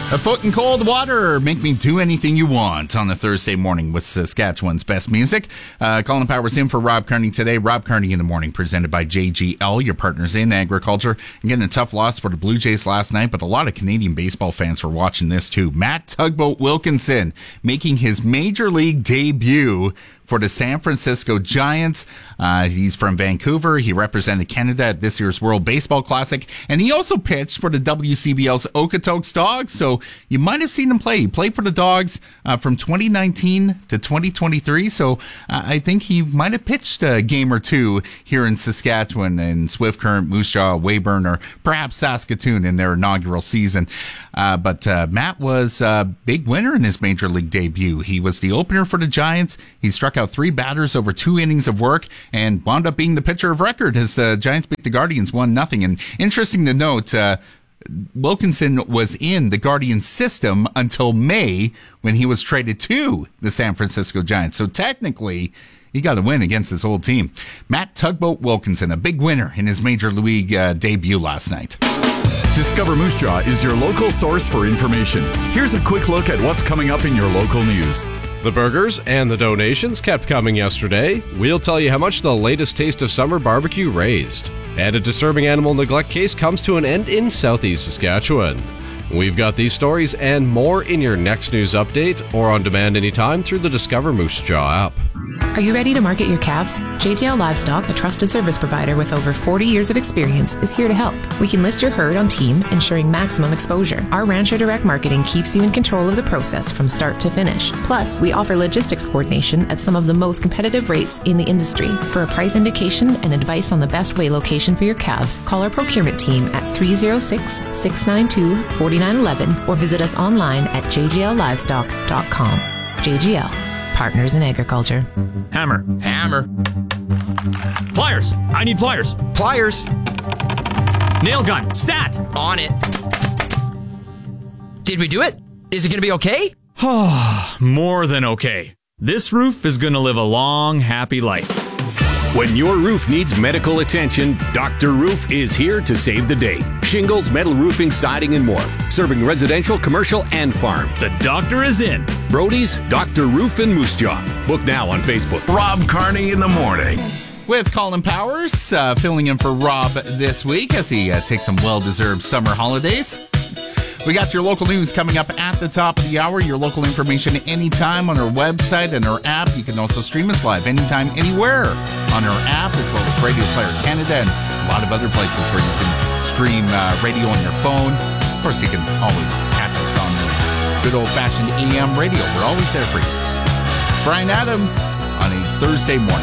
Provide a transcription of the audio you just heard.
A foot in cold water. Make me do anything you want on a Thursday morning with Saskatchewan's best music. Colin Powers in for Rob Kearney today. Rob Kearney in the morning, presented by JGL, your partners in agriculture. And getting a tough loss for the Blue Jays last night, but a lot of Canadian baseball fans were watching this too. Matt Tugboat Wilkinson making his major league debut for the San Francisco Giants. He's from Vancouver. He represented Canada at this year's World Baseball Classic, and he also pitched for the WCBL's Okotoks Dogs, so you might have seen him play. He played for the Dogs from 2019 to 2023, so I think he might have pitched a game or two here in Saskatchewan, in Swift Current, Moose Jaw, Weyburn, or perhaps Saskatoon in their inaugural season. But Matt was a big winner in his major league debut. He was the opener for the Giants. He struck out 3 batters over 2 innings of work and wound up being the pitcher of record as the Giants beat the Guardians 1-0. And interesting to note, Wilkinson was in the Guardians system until May when he was traded to the San Francisco Giants. So technically, he got a win against his old team. Matt Tugboat Wilkinson, a big winner in his major league debut last night. Discover Moose Jaw is your local source for information. Here's a quick look at what's coming up in your local news. The burgers and the donations kept coming yesterday. We'll tell you how much the latest Taste of Summer barbecue raised. And a disturbing animal neglect case comes to an end in southeast Saskatchewan. We've got these stories and more in your next news update or on demand anytime through the Discover Moose Jaw app. Are you ready to market your calves? JGL Livestock, a trusted service provider with over 40 years of experience, is here to help. We can list your herd on team, ensuring maximum exposure. Our Rancher Direct Marketing keeps you in control of the process from start to finish. Plus, we offer logistics coordination at some of the most competitive rates in the industry. For a price indication and advice on the best weigh location for your calves, call our procurement team at 306-692-4911 or visit us online at jgllivestock.com. JGL. Partners in agriculture. Hammer. Pliers. I need pliers. Pliers. Nail gun. Stat. On it. Did we do it? Is it going to be okay? More than okay. This roof is going to live a long, happy life. When your roof needs medical attention, Dr. Roof is here to save the day. Shingles, metal roofing, siding, and more. Serving residential, commercial, and farm. The doctor is in. Brody's, Dr. Roof in Moose Jaw. Book now on Facebook. Rob Kearney in the morning. With Colin Powers filling in for Rob this week as he takes some well-deserved summer holidays. We got your local news coming up at the top of the hour. Your local information anytime on our website and our app. You can also stream us live anytime, anywhere on our app, as well as Radio Player Canada and a lot of other places where you can stream radio on your phone. Of course, you can always catch us on the good old-fashioned AM radio. We're always there for you. It's Brian Adams on a Thursday morning.